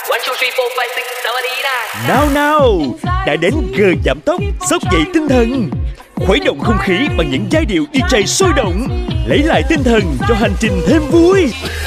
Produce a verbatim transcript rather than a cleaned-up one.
One, two, three, four, five, six, seven, eight, nine. Nào nào, đã đến giờ giảm tốc, xốc dậy tinh thần. Khuấy động không khí bằng những giai điệu đi jay sôi động, lấy lại tinh thần cho hành trình thêm vui.